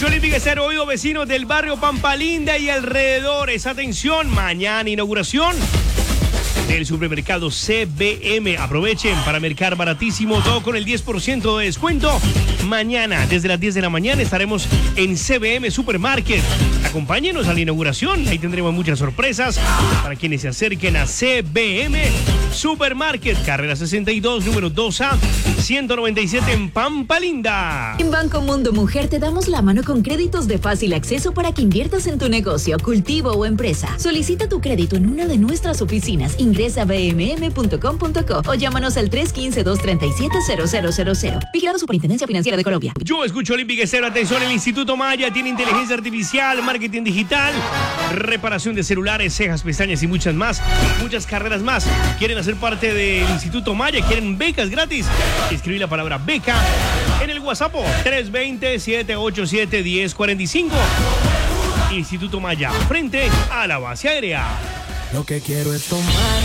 escuchó Olímpica Estéreo, oído vecinos del barrio Pampalinda y alrededores. Atención, mañana inauguración del supermercado CBM. Aprovechen para mercar baratísimo, todo con el 10% de descuento. Mañana, desde las 10 de la mañana, estaremos en CBM Supermarket. Acompáñenos a la inauguración, ahí tendremos muchas sorpresas para quienes se acerquen a CBM Supermarket, carrera 62, número 2A, 197 en Pampalinda. En Banco Mundo Mujer te damos la mano con créditos de fácil acceso para que inviertas en tu negocio, cultivo o empresa. Solicita tu crédito en una de nuestras oficinas. Ingresa a bmm.com.co o llámanos al 315-237-0000. Vigilado Superintendencia Financiera de Colombia. Yo escucho Olímpica Estéreo. Atención, el Instituto Maya tiene inteligencia artificial, marketing digital, reparación de celulares, cejas, pestañas y muchas más. Muchas carreras más. ¿Quieren hacer parte del Instituto Maya? ¿Quieren becas gratis? Escribí la palabra beca en el WhatsApp 320-787-1045. Instituto Maya, frente a la base aérea. Lo que quiero es tomar